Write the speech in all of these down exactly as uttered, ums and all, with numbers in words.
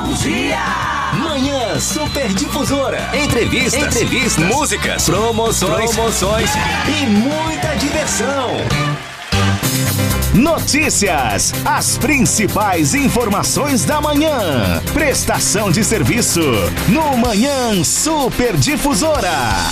Bom dia! Manhã Super Difusora. Entrevistas, Entrevistas, músicas, promoções, promoções e muita diversão. Notícias, as principais informações da manhã. Prestação de serviço no Manhã Super Difusora.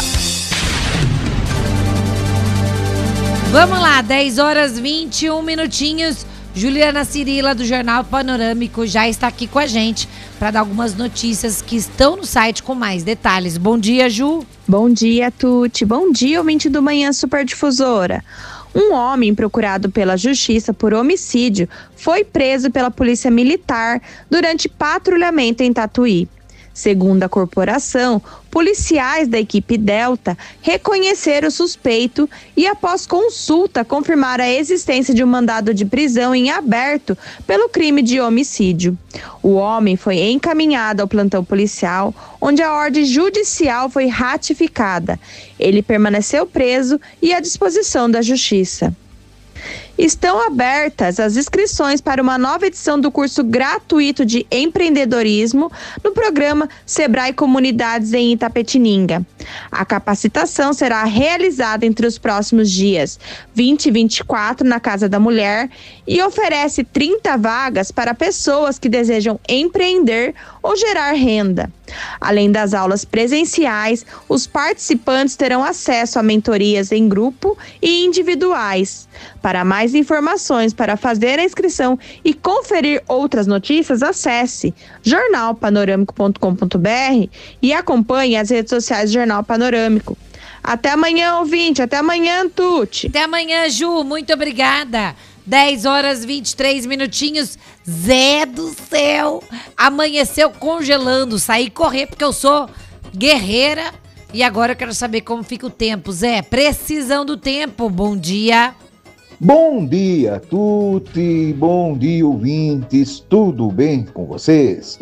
Vamos lá, dez horas e vinte e um minutinhos. Juliana Cirila, do Jornal Panorâmico, já está aqui com a gente para dar algumas notícias que estão no site com mais detalhes. Bom dia, Ju. Bom dia, Tuti. Bom dia, ouvinte do Manhã Super Difusora. Um homem procurado pela Justiça por homicídio foi preso pela Polícia Militar durante patrulhamento em Tatuí. Segundo a corporação, policiais da equipe Delta reconheceram o suspeito e, após consulta, confirmaram a existência de um mandado de prisão em aberto pelo crime de homicídio. O homem foi encaminhado ao plantão policial, onde a ordem judicial foi ratificada. Ele permaneceu preso e à disposição da Justiça. Estão abertas as inscrições para uma nova edição do curso gratuito de empreendedorismo no programa Sebrae Comunidades em Itapetininga. A capacitação será realizada entre os próximos dias vinte e vinte e quatro na Casa da Mulher e oferece trinta vagas para pessoas que desejam empreender ou gerar renda. Além das aulas presenciais, os participantes terão acesso a mentorias em grupo e individuais. Para mais informações para fazer a inscrição e conferir outras notícias, acesse jornal panorâmico ponto com ponto b r e acompanhe as redes sociais do Jornal Panorâmico. Até amanhã, ouvinte. Até amanhã, Tuti. Até amanhã, Ju. Muito obrigada. dez horas e vinte e três minutinhos. Zé do céu. Amanheceu congelando. Saí correr porque eu sou guerreira. E agora eu quero saber como fica o tempo. Zé, precisão do tempo. Bom dia. Bom dia, Tuti, bom dia, ouvintes, tudo bem com vocês?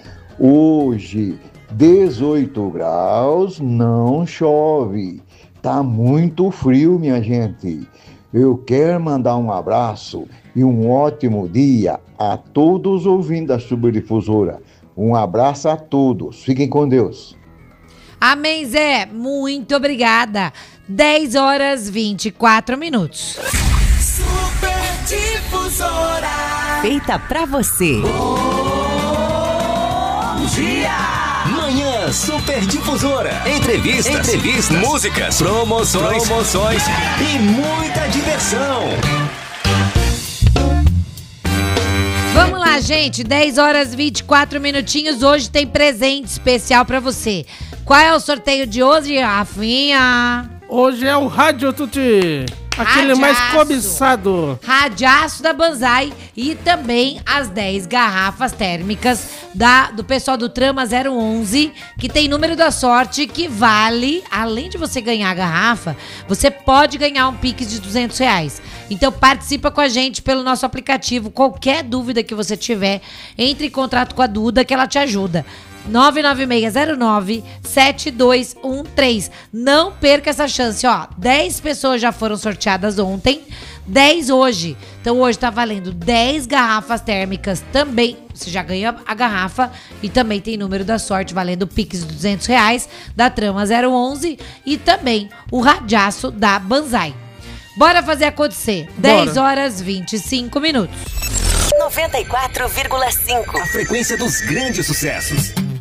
Hoje, dezoito graus, não chove, tá muito frio, minha gente. Eu quero mandar um abraço e um ótimo dia a todos os ouvintes da Superdifusora. Um abraço a todos, fiquem com Deus. Amém, Zé, muito obrigada. dez horas e vinte e quatro minutos. Super Difusora. Feita pra você. Bom dia. Manhã Super Difusora. Entrevistas, Entrevistas, músicas, promoções, promoções e muita diversão. Vamos lá, gente. dez horas e vinte e quatro minutinhos. Hoje tem presente especial pra você. Qual é o sorteio de hoje, Rafinha? Hoje é o Rádio Tuti. Aquele Radiaço. mais cobiçado. Radiaço da Banzai e também as dez garrafas térmicas da, do pessoal do Trama zero onze, que tem número da sorte que vale, além de você ganhar a garrafa, você pode ganhar um Pix de duzentos reais. Então participa com a gente pelo nosso aplicativo. Qualquer dúvida que você tiver, entre em contato com a Duda que ela te ajuda. nove nove seis zero nove sete dois um três. Não perca essa chance, ó. dez pessoas já foram sorteadas ontem, dez hoje. Então hoje tá valendo dez garrafas térmicas também. Você já ganha a garrafa e também tem número da sorte valendo o Pix de duzentos reais da Trama zero onze e também o radiaço da Banzai. Bora fazer acontecer. Bora. dez horas e vinte e cinco minutos. noventa e quatro vírgula cinco. A frequência dos grandes sucessos.